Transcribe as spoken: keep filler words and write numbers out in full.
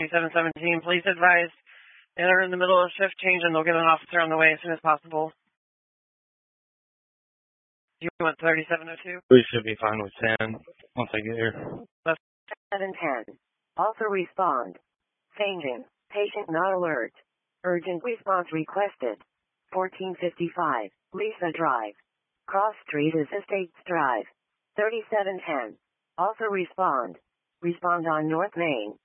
thirty-seven seventeen. Please advise they're in the middle of shift change and they'll get an officer on the way as soon as possible. Do you want thirty-seven oh two? We should be fine with ten once I get here. seven ten. Also respond. Changing. Patient not alert. Urgent response requested. fourteen fifty-five. Lisa Drive. Cross Street is Estates Drive. thirty-seven ten. Also respond. Respond on North Main.